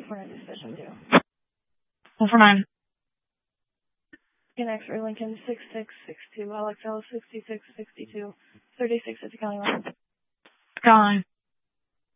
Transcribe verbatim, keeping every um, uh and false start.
for a decision due. One for nine. In X-ray Lincoln six six six two, L X L sixty-six sixty-two, thirty-six at the county line. County line.